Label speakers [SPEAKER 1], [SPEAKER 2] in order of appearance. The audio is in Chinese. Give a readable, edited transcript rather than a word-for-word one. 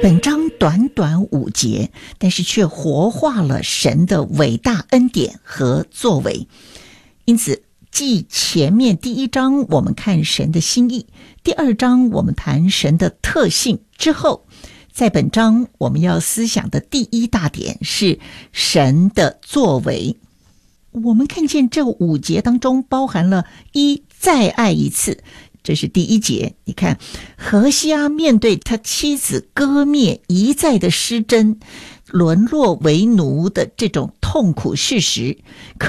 [SPEAKER 1] 本章短短5节，但是却活化了神的伟大恩典和作为。因此继前面第1章我们看神的心意，第2章我们谈神的特性之后，在本章我们要思想的第1大点是神的作为。我们看见这5节当中包含了再爱一次，这是第1节。你看何西阿面对他妻子割灭一再的失贞，沦落为奴的这种痛苦事实，